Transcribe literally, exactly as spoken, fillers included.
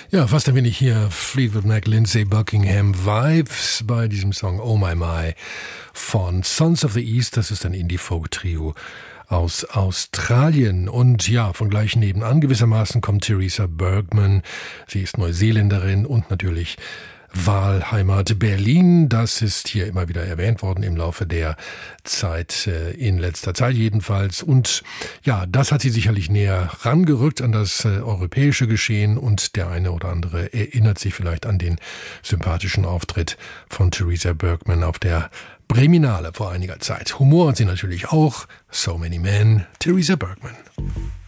Ja, fast ein wenig hier Fleetwood Mac, Lindsey Buckingham Vibes bei diesem Song Oh My My von Sons of the East. Das ist ein Indie-Folk-Trio aus Australien. Und ja, von gleich nebenan gewissermaßen kommt Teresa Bergman. Sie ist Neuseeländerin und natürlich Wahlheimat Berlin. Das ist hier immer wieder erwähnt worden im Laufe der Zeit, in letzter Zeit jedenfalls. Und ja, das hat sie sicherlich näher rangerückt an das äh, europäische Geschehen, und der eine oder andere erinnert sich vielleicht an den sympathischen Auftritt von Teresa Bergman auf der Breminale vor einiger Zeit. Humor hat sie natürlich auch. So Many Men, Teresa Bergman.